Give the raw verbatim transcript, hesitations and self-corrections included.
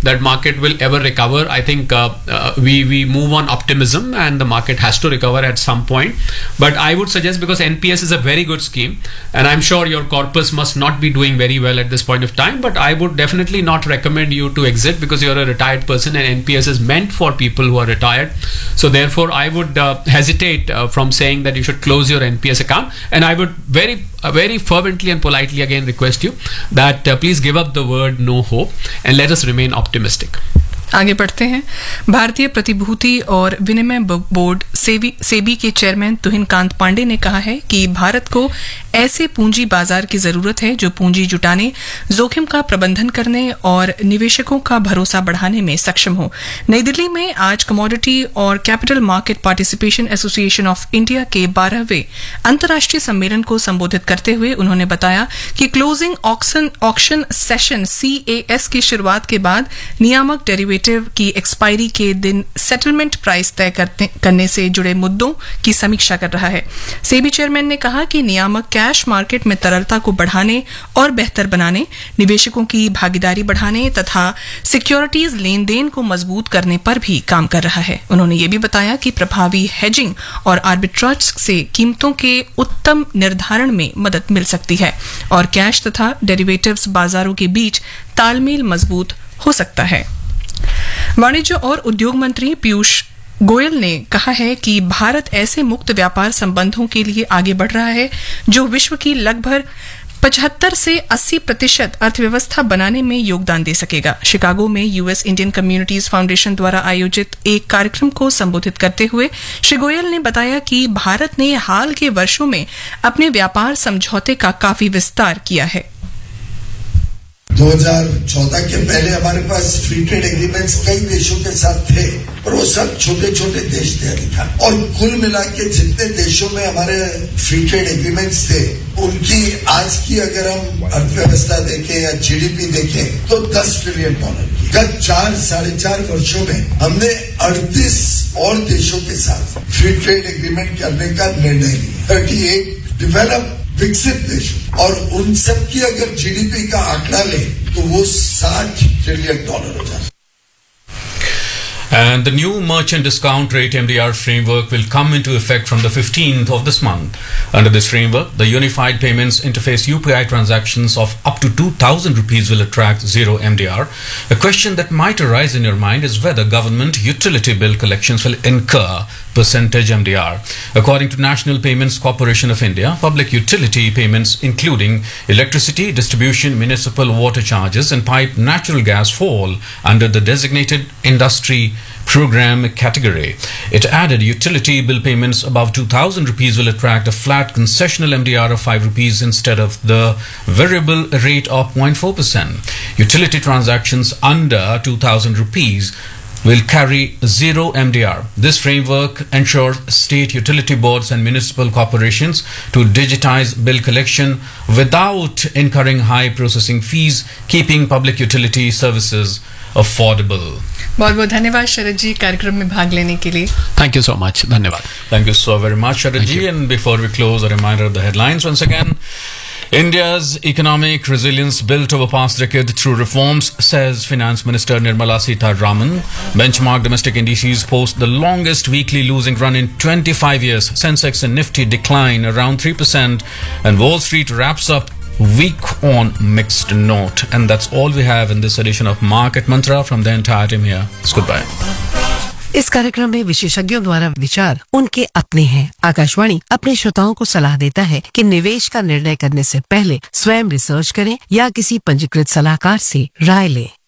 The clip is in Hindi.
that market will ever recover. I think uh, uh, we we move on optimism, and the market has to recover at some point. But I would suggest, because N P S is a very good scheme, and I'm sure your corpus must not be doing very well at this point of time, but I would definitely not recommend you to exit, because you're a retired person and N P S is meant for people who are retired. So therefore I would uh, hesitate uh, from saying that you should close your N P S account, and I would very uh, very fervently and politely again request you that uh, please give up the word no hope and let us remain optimistic. आगे बढ़ते हैं। भारतीय प्रतिभूति और विनिमय बोर्ड सेबी सेबी के चेयरमैन तुहिन कांत पांडे ने कहा है कि भारत को ऐसे पूंजी बाजार की जरूरत है जो पूंजी जुटाने, जोखिम का प्रबंधन करने और निवेशकों का भरोसा बढ़ाने में सक्षम हो। नई दिल्ली में आज कमोडिटी और capital market participation association of India के बारहवें अंतर्राष्ट्रीय सम्मेलन को संबोधित करते हुए उन्होंने बताया कि closing auction auction session C A S की शुरुआत के बाद नियामक डेरिवेटिव की एक्सपायरी के दिन सेटलमेंट प्राइस तय करने से जुड़े मुद्दों की समीक्षा कर रहा है। सेबी चेयरमैन ने कहा कि नियामक कैश मार्केट में तरलता को बढ़ाने और बेहतर बनाने, निवेशकों की भागीदारी बढ़ाने तथा सिक्योरिटीज लेन देन को मजबूत करने पर भी काम कर रहा है। उन्होंने ये भी बताया कि प्रभावी हेजिंग और आर्बिट्राज से कीमतों के उत्तम निर्धारण में मदद मिल सकती है और कैश तथा डेरिवेटिव्स बाजारों के बीच तालमेल मजबूत हो सकता है। वाणिज्य और उद्योग मंत्री पीयूष गोयल ने कहा है कि भारत ऐसे मुक्त व्यापार संबंधों के लिए आगे बढ़ रहा है जो विश्व की लगभग पचहत्तर से अस्सी प्रतिशत अर्थव्यवस्था बनाने में योगदान दे सकेगा। शिकागो में यूएस इंडियन कम्युनिटीज फाउंडेशन द्वारा आयोजित एक कार्यक्रम को संबोधित करते हुए श्री गोयल ने बताया कि भारत ने हाल के वर्षों में अपने व्यापार समझौते का काफी विस्तार किया है। दो हज़ार चौदह के पहले हमारे पास फ्री ट्रेड एग्रीमेंट्स कई देशों के साथ थे, पर वो सब छोटे छोटे देश थे अभी था, और कुल मिला के जितने देशों में हमारे फ्री ट्रेड एग्रीमेंट्स थे उनकी आज की अगर हम अर्थव्यवस्था देखें या जीडीपी देखें तो दस ट्रिलियन डॉलर की। गत चार साढ़े चार वर्षों में हमने अड़तीस और देशों के साथ फ्री ट्रेड एग्रीमेंट करने का निर्णय लिया। थर्टी एट डेवलप विकसित देश, और उन सब की अगर जीडीपी का आंकड़ा ले तो वो साठ ट्रिलियन डॉलर हो जाता है। And the new merchant discount rate M D R framework will come into effect from the fifteenth of this month. Under this framework, the Unified Payments Interface U P I transactions of up to two thousand rupees will attract zero M D R. A question that might arise in your mind is whether government utility bill collections will incur percentage M D R. According to National Payments Corporation of India, public utility payments including electricity, distribution, municipal water charges and piped natural gas fall under the designated industry program category. It added utility bill payments above two thousand rupees will attract a flat concessional M D R of five rupees instead of the variable rate of zero point four percent. Utility transactions under two thousand rupees will carry zero M D R. This framework ensures state utility boards and municipal corporations to digitize bill collection without incurring high processing fees, keeping public utility services affordable. बहुत बहुत धन्यवाद शरद जी कार्यक्रम में भाग लेने के लिए। Thank you so much. धन्यवाद। Thank you so very much, Sharad ji. And before we close, a reminder of the headlines once again. India's economic resilience built over past decade through reforms, says Finance Minister Nirmala Sitharaman. Benchmark domestic indices post the longest weekly losing run in twenty-five years. Sensex and Nifty decline around three percent, and Wall Street wraps up week on mixed note. And that's all we have in this edition of Market Mantra from the entire team here. It's goodbye. इस कार्यक्रम में विशेषज्ञों द्वारा विचार उनके अपने हैं। आकाशवाणी अपने श्रोताओं को सलाह देता है कि निवेश का निर्णय करने से पहले स्वयं रिसर्च करें या किसी पंजीकृत सलाहकार से राय लें।